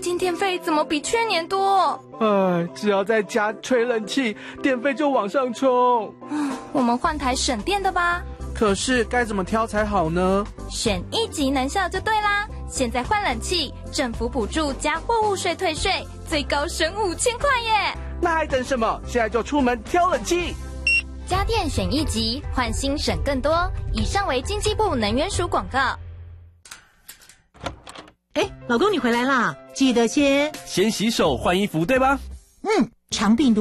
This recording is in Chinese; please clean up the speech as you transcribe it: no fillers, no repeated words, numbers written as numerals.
近电费怎么比去年多？ 只要在家吹冷气，电费就往上冲。 我们换台省电的吧。 可是该怎么挑才好呢？ 选1级能效就对啦。现在换冷气，政府补助加货物税退税，最高省5000块耶！ 那还等什么？现在就出门挑冷气。 家电选1级，换新省更多。以上为经济部能源署广告。 老公你回来啦，记得先洗手换衣服，对吧？ 肠病毒